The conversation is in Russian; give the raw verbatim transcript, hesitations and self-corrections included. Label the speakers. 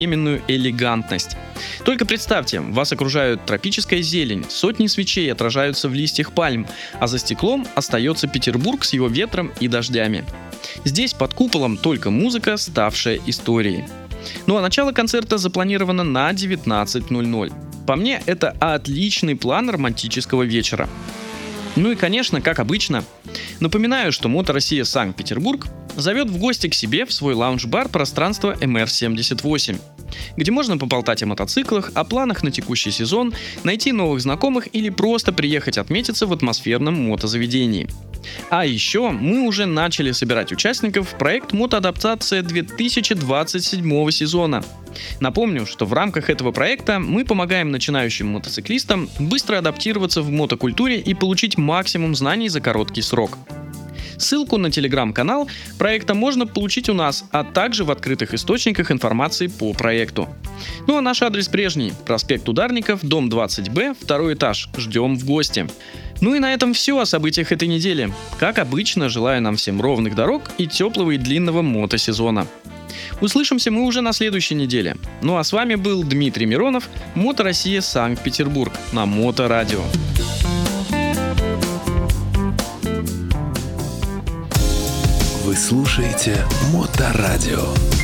Speaker 1: именную элегантность. Только представьте, вас окружают тропическая зелень, сотни свечей отражаются в листьях пальм, а за стеклом остается Петербург с его ветром и дождями. Здесь под куполом только музыка, ставшая историей. Ну а начало концерта запланировано на девятнадцать ноль ноль. По мне, это отличный план романтического вечера. Ну и, конечно, как обычно, напоминаю, что Мото Россия Санкт-Петербург зовет в гости к себе в свой лаунж-бар пространство эм эр семьдесят восемь, где можно поболтать о мотоциклах, о планах на текущий сезон, найти новых знакомых или просто приехать отметиться в атмосферном мотозаведении. А еще мы уже начали собирать участников в проект «Мотоадаптация» две тысячи двадцать седьмого сезона. Напомню, что в рамках этого проекта мы помогаем начинающим мотоциклистам быстро адаптироваться в мотокультуре и получить максимум знаний за короткий срок. Ссылку на телеграм-канал проекта можно получить у нас, а также в открытых источниках информации по проекту. Ну а наш адрес прежний: проспект Ударников, дом двадцать бэ, второй этаж. Ждем в гости. Ну и на этом все о событиях этой недели. Как обычно, желаю нам всем ровных дорог и теплого и длинного мотосезона. Услышимся мы уже на следующей неделе. Ну а с вами был Дмитрий Миронов, Мото Россия Санкт-Петербург на Моторадио.
Speaker 2: Вы слушаете Моторадио.